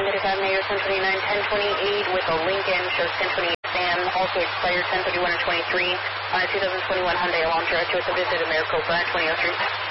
Mid-Academy Mayor 1029, 1028 with a Lincoln, shows 1028 Sam, also expired 1031 and 23 on a 2021 Hyundai Elantra, to a visit of Maricopa 2003.